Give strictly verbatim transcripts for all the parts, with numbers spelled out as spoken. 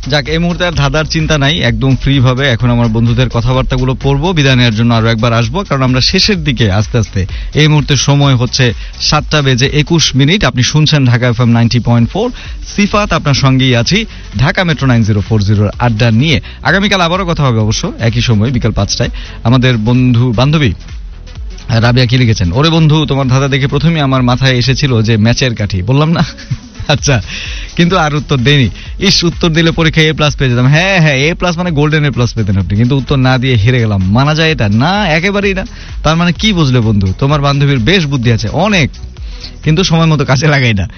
যাক, এই মুহূর্তে আর ধাঁধার চিন্তা নাই, একদম ফ্রি ভাবে এখন আমার বন্ধুদের কথাবার্তাগুলো পড়বো, বিদায় নেওয়ার জন্য আরো একবার আসবো, কারণ আমরা শেষের দিকে আস্তে আস্তে। এই মুহূর্তে সময় হচ্ছে সাতটা বেজে একুশ মিনিট। আপনি শুনছেন Dhaka FM ninety point four. সিফাত আপনার সঙ্গেই আছি Dhaka metro nine zero four জিরোর আড্ডা নিয়ে। আগামীকাল আবারও কথা হবে অবশ্য একই সময় বিকাল পাঁচটায়। আমাদের বন্ধু বান্ধবী রাবিয়া কি লিখেছেন, ওরে বন্ধু তোমার ধাঁধা দেখে প্রথমে আমার মাথায় এসেছিল যে ম্যাচের কাঠি, বললাম না? আচ্ছা, কিন্তু আর উত্তর দেয়নি। ইস, উত্তর দিলে পরীক্ষায় এ প্লাস পেয়ে যেতাম। হ্যাঁ হ্যাঁ, এ প্লাস মানে গোল্ডেন এ প্লাস পেতেন আপনি, কিন্তু উত্তর না দিয়ে হেরে গেলাম। মানা যায় এটা? না, একেবারেই না। তার মানে কি বুঝলে বন্ধু, তোমার বান্ধবীর বেশ বুদ্ধি আছে অনেক, কিন্তু সময় মতো কাজে লাগাই না।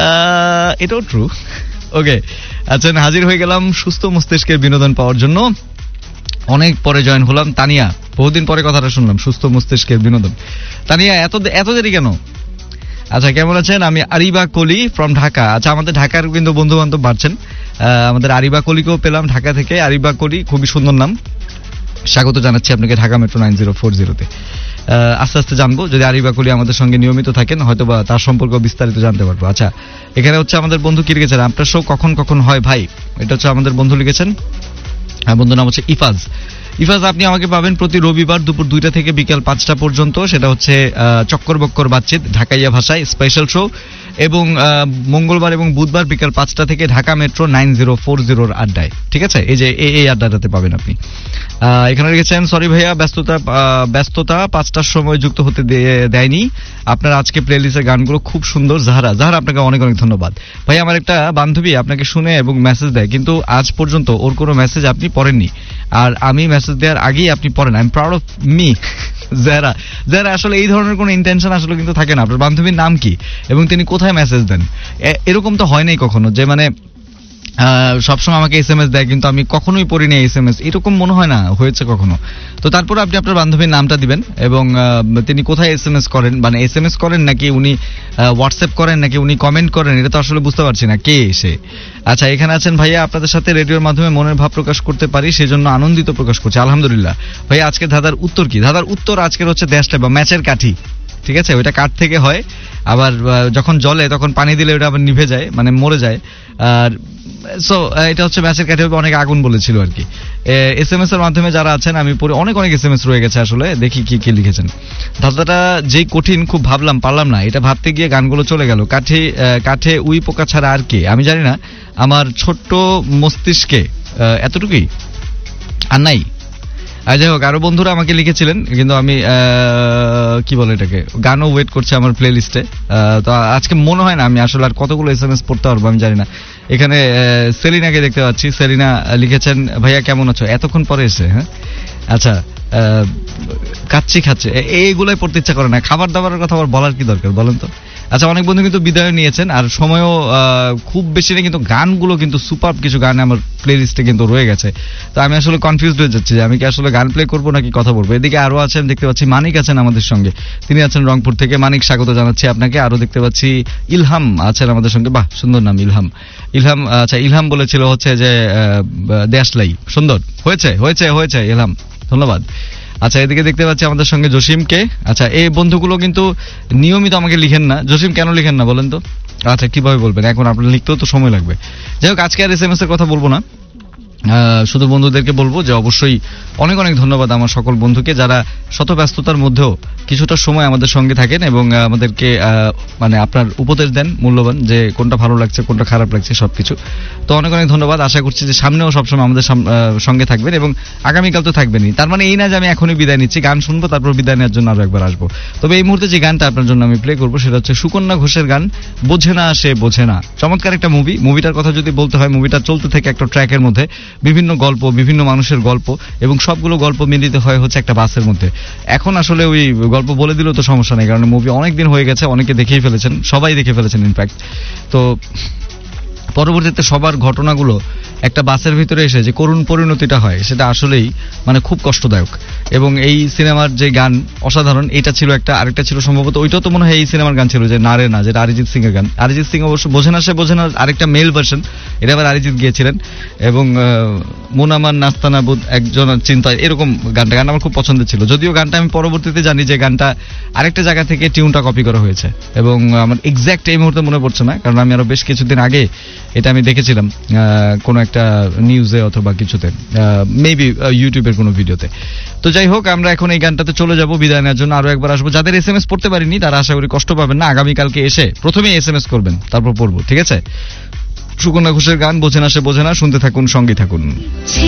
এটাও ট্রু। ওকে, আচ্ছা, হাজির হয়ে গেলাম সুস্থ মস্তিষ্কের বিনোদন পাওয়ার জন্য। অনেক পরে জয়েন হলাম। তানিয়া, বহুদিন পরে কথাটা শুনলাম, সুস্থ মস্তিষ্কের বিনোদন। তানিয়া, এত এত দেরি কেন? আচ্ছা, কেমন আছেন? আমি আরিবা কলি ফ্রম ঢাকা। আচ্ছা, আমাদের ঢাকার কিন্তু বন্ধু বান্ধব বাড়ছেন। আমাদের আরিবা কলিকেও পেলাম ঢাকা থেকে। আরিবা কলি, খুবই সুন্দর নাম। স্বাগত জানাচ্ছি আপনাকে Dhaka metro nine zero four জিরোতে। আস্তে আস্তে জানবো, যদি আরিবা কলি আমাদের সঙ্গে নিয়মিত থাকেন হয়তো বা তার সম্পর্কে বিস্তারিত জানতে পারবো। আচ্ছা, এখানে হচ্ছে আমাদের বন্ধু কি লিখেছেন, আপনার শো কখন কখন হয় ভাই? এটা হচ্ছে আমাদের বন্ধু লিখেছেন, বন্ধুর নাম হচ্ছে ইফাজ। ইফাজ, আপনি আমাকে পাবেন প্রতি রবিবার দুপুর দুইটা থেকে বিকাল পাঁচটা পর্যন্ত। সেটা হচ্ছে চক্কর বক্কর বাতচিত ঢাকাইয়া ভাষায় স্পেশাল শো। এবং মঙ্গলবার এবং বুধবার বিকাল পাঁচটা থেকে Dhaka metro nine zero four জিরোর আড্ডায়। ঠিক আছে, এই যে এই আড্ডাটাতে পাবেন আপনি। এখানে লিখেছেন, সরি ভাইয়া, ব্যস্ততা ব্যস্ততা পাঁচটার সময় যুক্ত হতে দেয়নি। আপনার আজকে প্লে লিস্টের গানগুলো খুব সুন্দর। জাহারা, জাহারা আপনাকে অনেক অনেক ধন্যবাদ ভাই। আমার একটা বান্ধবী আপনাকে শুনে এবং মেসেজ দেয়, কিন্তু আজ পর্যন্ত ওর কোনো মেসেজ আপনি পড়েননি, আর আমি মেসেজ দেওয়ার আগেই আপনি পড়েন। I am proud of me. যারা যারা আসলে এই ধরনের কোনো ইন্টেনশন আসলে কিন্তু থাকে না। আপনার বান্ধবীর নাম কি এবং তিনি কোথায় মেসেজ দেন? এরকম তো হয় নাই কখনো যে মানে সবসময় আমাকে এস এম এস দেয় কিন্তু আমি কখনোই পড়িনি এস এম এস, এরকম মনে হয় না হয়েছে কখনো। তো তারপরে আপনি আপনার বান্ধবীর নামটা দিবেন এবং তিনি কোথায় এস এম এস করেন, মানে এস এম এস করেন নাকি উনি হোয়াটসঅ্যাপ করেন নাকি উনি কমেন্ট করেন, এটা তো আসলে বুঝতে পারছি না কে এসে। আচ্ছা, এখানে আছেন ভাইয়া, আপনাদের সাথে রেডিওর মাধ্যমে মনের ভাব প্রকাশ করতে পারি সেজন্য আনন্দিত প্রকাশ করছি। আলহামদুলিল্লাহ ভাইয়া। আজকে ধাঁধার উত্তর কি? ধাঁধার উত্তর আজকের হচ্ছে দেশটা বা ম্যাচের কাঠি। ঠিক আছে, ওইটা কাঠ থেকে হয়, আবার যখন জলে তখন পানি দিলে ওটা আবার নিভে যায়, মানে মরে যায়। আর সো এটা হচ্ছে ম্যাচের কাঠি, অনেক আগুন বলেছিল আর কি। এস এম এস এর মাধ্যমে যারা আছেন, আমি পরে অনেক অনেক এস এম এস রয়ে গেছে, আসলে দেখি কি কি লিখেছেন। ধাঁধাটা যেই কঠিন, খুব ভাবলাম পারলাম না, এটা ভাবতে গিয়ে গানগুলো চলে গেল। কাঠে কাঠে উই পোকা ছাড়া আর কে? আমি জানি না, আমার ছোট্ট মস্তিষ্কে এতটুকুই আর নাই। আর যাই হোক, আরো বন্ধুরা আমাকে লিখেছিলেন, কিন্তু আমি কি বলে এটাকে, গানও ওয়েট করছে আমার প্লে লিস্টে। তো আজকে মনে হয় না আমি আসলে আর কতগুলো এস এম এস পড়তে পারবো, আমি জানি না। এখানে সেলিনাকে দেখতে পাচ্ছি। সেলিনা লিখেছেন, ভাইয়া কেমন আছো, এতক্ষণ পরে এসে। হ্যাঁ, আচ্ছা, কাচ্চি খাচ্ছে, এইগুলোই পড়তে ইচ্ছা করে না। খাবার দাবারের কথা আবার বলার কি দরকার বলেন তো? আচ্ছা, অনেক বন্ধু কিন্তু বিদায় নিয়েছেন, আর সময়ও খুব বেশি নেই, কিন্তু গানগুলো কিন্তু সুপার কিছু গান আমার প্লে লিস্টে কিন্তু রয়ে গেছে। তো আমি আসলে কনফিউজড হয়ে যাচ্ছি যে আমি কি আসলে গান প্লে করবো নাকি কথা বলবো। এদিকে আরো আছেন, দেখতে পাচ্ছি মানিক আছেন আমাদের সঙ্গে, তিনি আছেন রংপুর থেকে। মানিক, স্বাগত জানাচ্ছি আপনাকে। আরো দেখতে পাচ্ছি ইলহাম আছেন আমাদের সঙ্গে। বাহ, সুন্দর নাম ইলহাম। ইলহাম, আচ্ছা, ইলহাম বলেছিল হচ্ছে যে দেশলাই, সুন্দর হয়েছে হয়েছে হয়েছে ইলহাম, ধন্যবাদ। আচ্ছা, এদিকে দেখতে পাচ্ছি আমাদের সঙ্গে জসিমকে। আচ্ছা, এই বন্ধুগুলো কিন্তু নিয়মিত আমাকে লিখেন না। জসিম কেন লিখেন না বলেন তো? আচ্ছা, কিভাবে বলবেন, এখন আপনার লিখতেও তো সময় লাগবে। যাই হোক, আজকে আর এস এম এস এর কথা বলবো না, শুধু বন্ধুদেরকে বলবো যে অবশ্যই অনেক অনেক ধন্যবাদ আমার সকল বন্ধুকে, যারা শত ব্যস্ততার মধ্যেও কিছুটা সময় আমাদের সঙ্গে থাকেন এবং আমাদেরকে মানে আপনার উপদেশ দেন মূল্যবান, যে কোনটা ভালো লাগছে কোনটা খারাপ লাগছে সবকিছু। তো অনেক অনেক ধন্যবাদ। আশা করছি যে সামনেও সবসময় আমাদের সঙ্গে থাকবেন এবং আগামীকাল তো থাকবেনই। তার মানে এই না যে আমি এখনই বিদায় নিচ্ছি, গান শুনবো তারপর বিদায় নেওয়ার জন্য আরো একবার আসবো। তবে এই মুহূর্তে যে গানটা আপনার জন্য আমি প্লে করবো সেটা হচ্ছে সুকন্যা ঘোষের গান, বোঝে না সে বোঝে না। চমৎকার একটা মুভি। মুভিটার কথা যদি বলতে হয়, মুভিটা চলতে থেকে একটা ট্র্যাকের মধ্যে বিভিন্ন গল্প, বিভিন্ন মানুষের গল্প, এবং সবগুলো গল্প মিলিত হয় হচ্ছে একটা বাসের মধ্যে। এখন আসলে ওই গল্প বলে দিলেও তো সমস্যা নেই, কারণ মুভি অনেকদিন হয়ে গেছে, অনেকে দেখেই ফেলেছেন, সবাই দেখে ফেলেছেন ইনফ্যাক্ট। তো পরবর্তীতে সবার ঘটনাগুলো একটা বাসের ভিতরে এসে যে করুণ পরিণতিটা হয়, সেটা আসলেই মানে খুব কষ্টদায়ক। এবং এই সিনেমার যে গান অসাধারণ, এটা ছিল একটা, আরেকটা ছিল সম্ভবত ওইটাও তো মনে হয় এই সিনেমার গান ছিল, যে নারে না, যেটা অরিজিৎ সিং এর গান। অরিজিৎ সিং অবশ্য বোঝে না সে বোঝে না আরেকটা মেল ভার্সন, এটা আবার অরিজিৎ গিয়েছিলেন, এবং মোনামান নাস্তানা বুধ একজন চিন্তা, এরকম গানটা গানটা আমার খুব পছন্দের ছিল। যদিও গানটা আমি পরবর্তীতে জানি যে গানটা আরেকটা জায়গা থেকে টিউনটা কপি করা হয়েছে, এবং আমার এক্স্যাক্ট এই মুহূর্তে মনে পড়ছে না, কারণ আমি আরো বেশ কিছুদিন আগে এটা আমি দেখেছিলাম কোনো একটা নিউজে অথবা কিছুতে, মেবি ইউটিউবের কোনো ভিডিওতে। তো যাই হোক, আমরা এখন এই গানটাতে চলে যাব বিদায় নেওয়ার জন্য। আরো একবার আসবো। যাদের এস এম এস পড়তে পারিনি তারা আশা করি কষ্ট পাবেন না, আগামীকালকে এসে প্রথমে এস এম এস করবেন, তারপর পড়বো, ঠিক আছে? সুকন্যা ঘোষের গান বোঝে না সে বোঝে না, শুনতে থাকুন, সঙ্গে থাকুন।